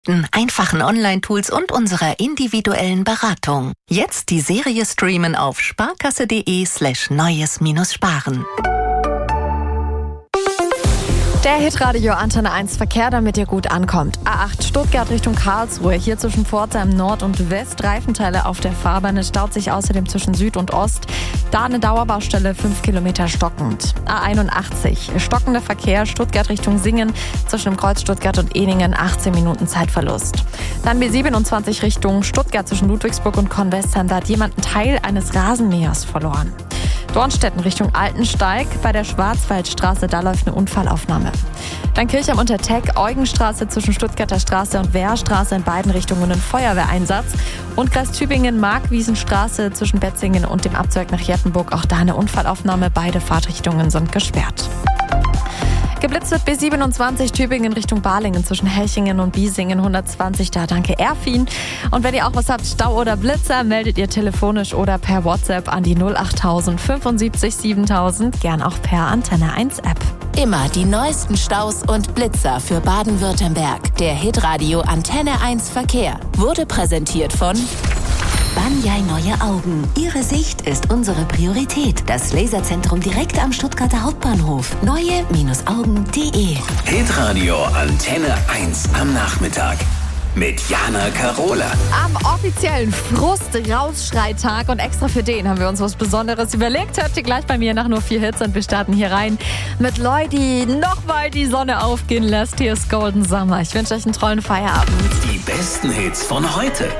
einfachen Online-Tools und unserer individuellen Beratung. Jetzt die Serie streamen auf sparkasse.de/neues-sparen. Der Hitradio Antenne 1 Verkehr, damit ihr gut ankommt. A8 Stuttgart Richtung Karlsruhe. Hier zwischen Pforzheim Nord und West. Reifenteile auf der Fahrbahn. Es staut sich außerdem zwischen Süd und Ost. Da eine Dauerbaustelle, 5 Kilometer stockend. A81 stockender Verkehr Stuttgart Richtung Singen. Zwischen dem Kreuz Stuttgart und Ehningen 18 Minuten Zeitverlust. Dann B27 Richtung Stuttgart zwischen Ludwigsburg und Convestheim. Da hat jemand einen Teil eines Rasenmähers verloren. Dornstetten Richtung Altensteig. Bei der Schwarzwaldstraße, da läuft eine Unfallaufnahme. Dann Kirchheim unter Teck, Eugenstraße zwischen Stuttgarter Straße und Wehrstraße in beiden Richtungen ein Feuerwehreinsatz. Und Kreis Tübingen, Markwiesenstraße zwischen Betzingen und dem Abzweig nach Jettenburg. Auch da eine Unfallaufnahme. Beide Fahrtrichtungen sind gesperrt. Geblitzt wird B27 Tübingen Richtung Balingen zwischen Hechingen und Biesingen 120. Da danke Erfin. Und wenn ihr auch was habt, Stau oder Blitzer, meldet ihr telefonisch oder per WhatsApp an die 08000 75 7000. Gern auch per Antenne 1 App. Immer die neuesten Staus und Blitzer für Baden-Württemberg. Der Hitradio Antenne 1 Verkehr wurde präsentiert von Banyai Neue Augen. Ihre Sicht ist unsere Priorität. Das Laserzentrum direkt am Stuttgarter Hauptbahnhof. Neue-Augen.de. Hitradio Antenne 1 am Nachmittag. Mit Jana Karola. Am offiziellen Frust-Rausschreitag und extra für den haben wir uns was Besonderes überlegt. Hört ihr gleich bei mir nach nur 4 Hits und wir starten hier rein mit Lloyd, die nochmal die Sonne aufgehen lässt. Hier ist Golden Summer. Ich wünsche euch einen tollen Feierabend. Die besten Hits von heute.